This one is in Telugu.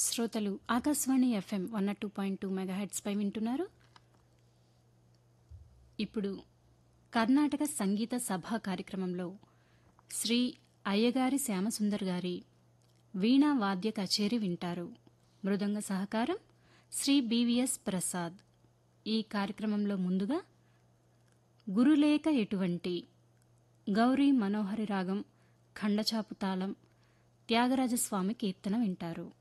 శ్రోతలు ఆకాశవాణి ఎఫ్ఎం 102.2 మెగాహెర్ట్జ్ పై వింటున్నారు. ఇప్పుడు కర్ణాటక సంగీత సభా కార్యక్రమంలో శ్రీ అయ్యగారి శ్యామసుందర్ గారి వీణా వాద్య కచేరీ వింటారు. మృదంగ సహకారం శ్రీ బివిఎస్ ప్రసాద్. ఈ కార్యక్రమంలో ముందుగా గురులేక ఎటువంటి గౌరీ మనోహరి రాగం ఖండచాపు తాళం త్యాగరాజస్వామి కీర్తన వింటారు.